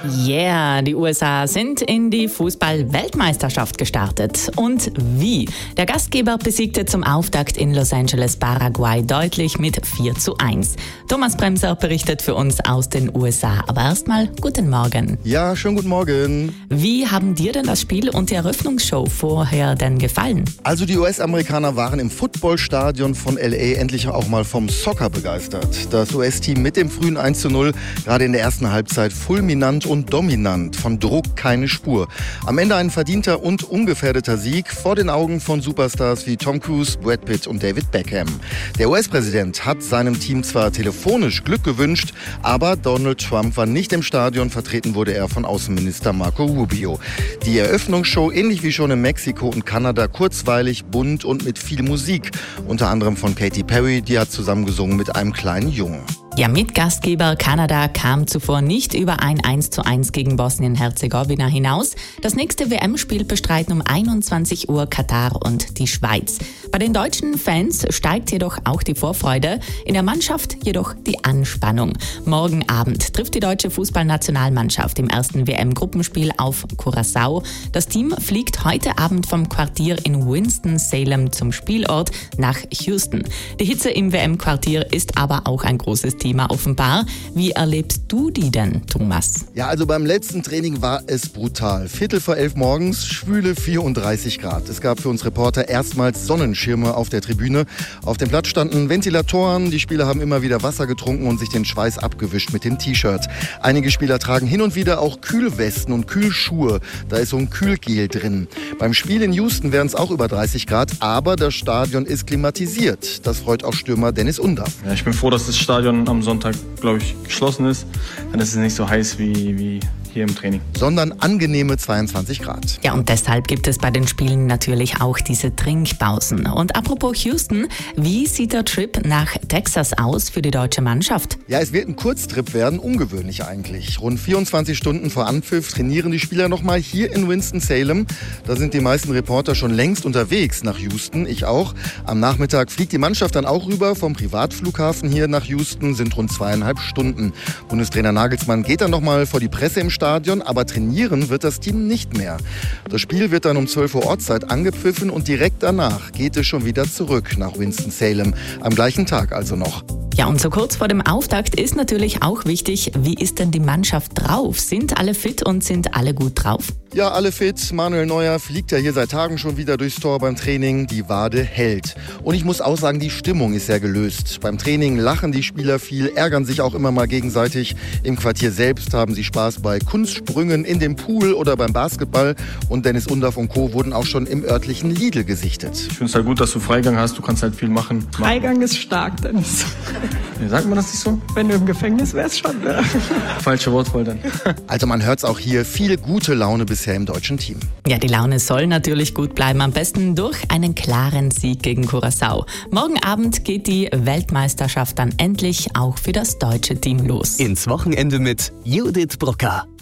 Yeah, die USA sind in die Fußball-Weltmeisterschaft gestartet. Und wie? Der Gastgeber besiegte zum Auftakt in Los Angeles Paraguay deutlich mit 4:1. Thomas Bremser berichtet für uns aus den USA. Aber erstmal guten Morgen. Ja, schönen guten Morgen. Wie haben dir denn das Spiel und die Eröffnungsshow vorher denn gefallen? Also die US-Amerikaner waren im Footballstadion von LA endlich auch mal vom Soccer begeistert. Das US-Team mit dem frühen 1:0, gerade in der ersten Halbzeit fulminant und dominant, von Druck keine Spur. Am Ende ein verdienter und ungefährdeter Sieg vor den Augen von Superstars wie Tom Cruise, Brad Pitt und David Beckham. Der US-Präsident hat seinem Team zwar telefonisch Glück gewünscht, aber Donald Trump war nicht im Stadion, vertreten wurde er von Außenminister Marco Rubio. Die Eröffnungsshow, ähnlich wie schon in Mexiko und Kanada, kurzweilig, bunt und mit viel Musik. Unter anderem von Katy Perry, die hat zusammengesungen mit einem kleinen Jungen. Ja, Mitgastgeber Kanada kam zuvor nicht über ein 1:1 gegen Bosnien-Herzegowina hinaus. Das nächste WM-Spiel bestreiten um 21 Uhr Katar und die Schweiz. Bei den deutschen Fans steigt jedoch auch die Vorfreude, in der Mannschaft jedoch die Anspannung. Morgen Abend trifft die deutsche Fußballnationalmannschaft im ersten WM-Gruppenspiel auf Curaçao. Das Team fliegt heute Abend vom Quartier in Winston-Salem zum Spielort nach Houston. Die Hitze im WM-Quartier ist aber auch ein großes Thema offenbar. Wie erlebst du die denn, Thomas? Ja, also beim letzten Training war es brutal. 11:15 morgens, schwüle 34 Grad. Es gab für uns Reporter erstmals Sonnenschirme auf der Tribüne. Auf dem Platz standen Ventilatoren. Die Spieler haben immer wieder Wasser getrunken und sich den Schweiß abgewischt mit dem T-Shirt. Einige Spieler tragen hin und wieder auch Kühlwesten und Kühlschuhe. Da ist so ein Kühlgel drin. Beim Spiel in Houston wären es auch über 30 Grad, aber das Stadion ist klimatisiert. Das freut auch Stürmer Dennis Undaff. Ja, ich bin froh, dass das Stadion am Sonntag, glaube ich, geschlossen ist. Dann ist es nicht so heiß wie hier im Training. Sondern angenehme 22 Grad. Ja, und deshalb gibt es bei den Spielen natürlich auch diese Trinkpausen. Und apropos Houston, wie sieht der Trip nach Texas aus für die deutsche Mannschaft? Ja, es wird ein Kurztrip werden, ungewöhnlich eigentlich. Rund 24 Stunden vor Anpfiff trainieren die Spieler nochmal hier in Winston-Salem. Da sind die meisten Reporter schon längst unterwegs nach Houston, ich auch. Am Nachmittag fliegt die Mannschaft dann auch rüber vom Privatflughafen hier nach Houston, sind rund 2,5 Stunden. Bundestrainer Nagelsmann geht dann nochmal vor die Presse im Stadion, aber trainieren wird das Team nicht mehr. Das Spiel wird dann um 12 Uhr Ortszeit angepfiffen und direkt danach geht es schon wieder zurück nach Winston-Salem. Am gleichen Tag also noch. Ja, und so kurz vor dem Auftakt ist natürlich auch wichtig, wie ist denn die Mannschaft drauf? Sind alle fit und sind alle gut drauf? Ja, alle fit. Manuel Neuer fliegt ja hier seit Tagen schon wieder durchs Tor beim Training. Die Wade hält. Und ich muss auch sagen, die Stimmung ist sehr gelöst. Beim Training lachen die Spieler viel, ärgern sich auch immer mal gegenseitig. Im Quartier selbst haben sie Spaß bei Kunstsprüngen in dem Pool oder beim Basketball. Und Dennis Undaff und Co. wurden auch schon im örtlichen Lidl gesichtet. Ich finde es halt gut, dass du Freigang hast. Du kannst halt viel machen. Freigang ist stark, Dennis. Sagt man das nicht so? Wenn du im Gefängnis wärst, schon. Ne? Falsche Wortwahl dann. Also man hört es auch hier, viel gute Laune bisher im deutschen Team. Ja, die Laune soll natürlich gut bleiben, am besten durch einen klaren Sieg gegen Curaçao. Morgen Abend geht die Weltmeisterschaft dann endlich auch für das deutsche Team los. Ins Wochenende mit Judith Brucker.